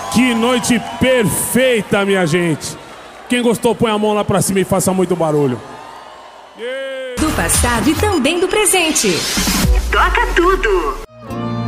Que noite perfeita, minha gente. Quem gostou, põe a mão lá pra cima e faça muito barulho. Do passado e também do presente. Toca tudo.